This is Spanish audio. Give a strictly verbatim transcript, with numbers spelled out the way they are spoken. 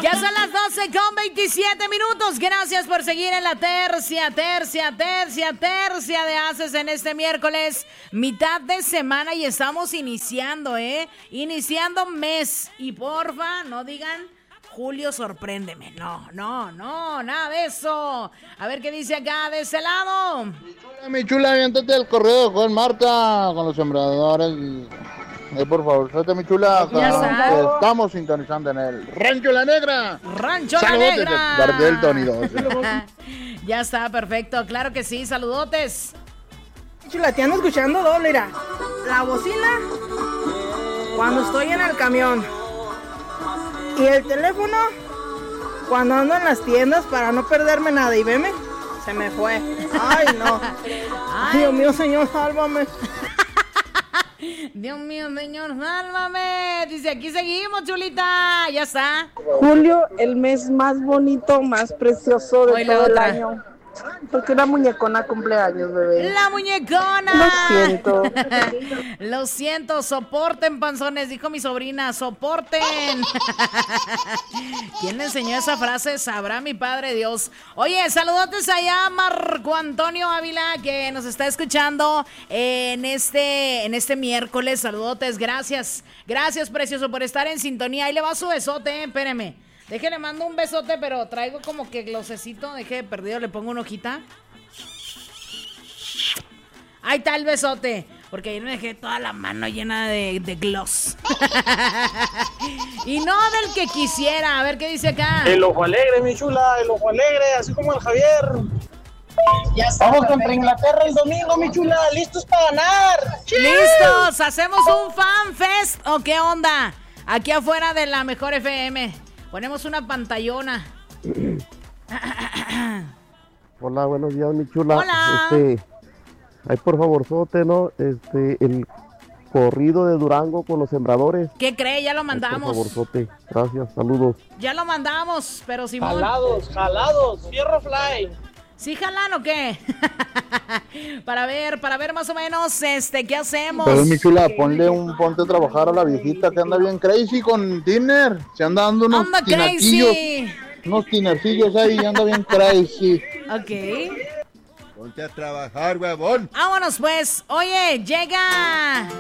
Ya son las doce con veintisiete minutos. Gracias por seguir en la tercia, tercia, tercia, tercia de Haces en este miércoles, mitad de semana, y estamos iniciando, ¿eh? Iniciando mes. Y porfa, no digan Julio, sorpréndeme. No, no, no, nada de eso. A ver qué dice acá de ese lado. Mi chula, mi chula, aviéntate el correo de Juan Marta con los sembradores. Eh, por favor, suelta mi chula. Ya está. Estamos sintonizando en el Rancho La Negra. Rancho La Saludotes Negra. de parte del Tony dos. Ya está, perfecto. Claro que sí, saludotes. Chula, te ando escuchando doble, mira. La bocina cuando estoy en el camión. Y el teléfono cuando ando en las tiendas para no perderme nada. Y veme, se me fue. Ay, no. Ay, Dios mío, Señor, sálvame. Dios mío, Señor, sálvame. Dice, aquí seguimos, chulita. Ya está. Julio, el mes más bonito, más precioso de Hoy la todo el otra. año. Porque una muñecona cumpleaños, bebé. La muñecona. Lo siento. Lo siento, soporten, panzones, dijo mi sobrina, soporten. ¿Quién le enseñó esa frase? Sabrá mi padre Dios. Oye, saludotes allá a Marco Antonio Ávila, que nos está escuchando en este, en este miércoles. Saludotes, gracias. Gracias, precioso, por estar en sintonía. Ahí le va su besote, eh, espéreme. Déjale, mando un besote, pero traigo como que glosecito. Deje perdido, le pongo una hojita. Ahí está el besote. Porque ayer me dejé toda la mano llena de, de gloss. Y no del que quisiera. A ver qué dice acá. El ojo alegre, mi chula, el ojo alegre, así como el Javier. Ya está, Vamos perfecto. contra Inglaterra el domingo, mi chula, listos para ganar. ¡Listos! ¿Hacemos un fan fest o qué onda? Aquí afuera de la Mejor F M. Ponemos una pantallona. Hola, buenos días, mi chula. Hola. Este, ay, por favor, sote, ¿no? Este, el corrido de Durango con los sembradores. ¿Qué cree? Ya lo Ay, por mandamos. favor, sote. Gracias, saludos. Ya lo mandamos, pero Simón. Jalados, jalados, fierro fly. ¿Sí jalan o qué? Para ver, para ver más o menos, este, ¿qué hacemos? Pero mi chula, ponle un ponte a trabajar a la viejita que anda bien crazy con Tiner. Se anda dando unos Anda tinatillos, crazy. unos tinercillos ahí, anda bien crazy. Ok. Ponte a trabajar, huevón. Vámonos pues. Oye, llega